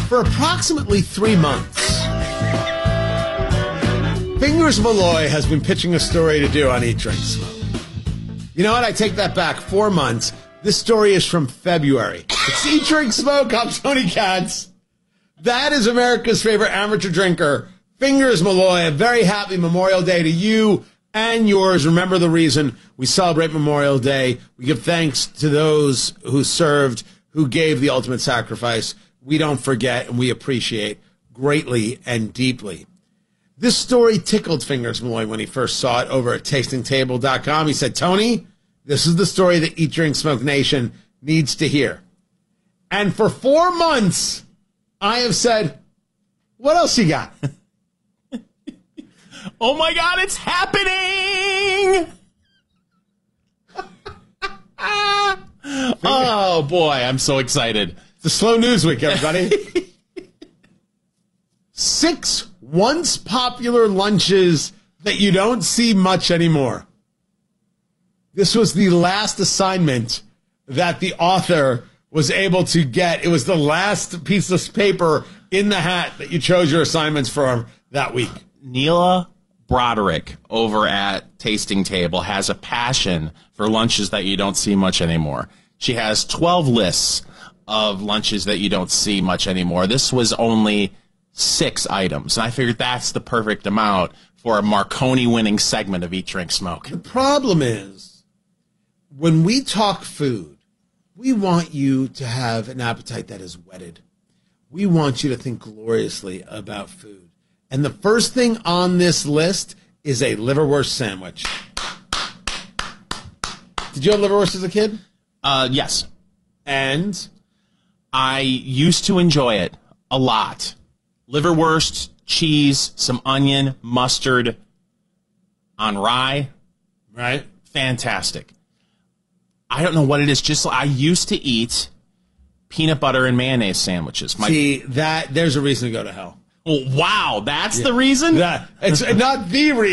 For approximately 3 months, Fingers Malloy has been pitching a story to do on Eat, Drink, Smoke. You know what? I take that back. 4 months. This story is from February. It's Eat, Drink, Smoke. I'm Tony Katz. That is America's favorite amateur drinker, Fingers Malloy. A very happy Memorial Day to you and yours. Remember the reason we celebrate Memorial Day. We give thanks to those who served, who gave the ultimate sacrifice. We don't forget, and we appreciate greatly and deeply. This story tickled Fingers Malloy when he first saw it over at tastingtable.com. He said, Tony, this is the story that Eat, Drink, Smoke Nation needs to hear. And for 4 months, I have said, what else you got? Oh, my God, it's happening! Oh, boy, I'm so excited. It's a slow news week, everybody. 6 once popular lunches that you don't see much anymore. This was the last assignment that the author was able to get. It was the last piece of paper in the hat that you chose your assignments for that week. Neela Broderick over at Tasting Table has a passion for lunches that you don't see much anymore. She has 12 lists of lunches that you don't see much anymore. This was only 6 items, and I figured that's the perfect amount for a Marconi-winning segment of Eat, Drink, Smoke. The problem is, when we talk food, we want you to have an appetite that is whetted. We want you to think gloriously about food. And the first thing on this list is a liverwurst sandwich. Did you have liverwurst as a kid? Yes. And? I used to enjoy it a lot. Liverwurst, cheese, some onion, mustard on rye. Right. Fantastic. I don't know what it is. Just I used to eat peanut butter and mayonnaise sandwiches. There's a reason to go to hell. Oh, wow, that's the reason? It's not the reason.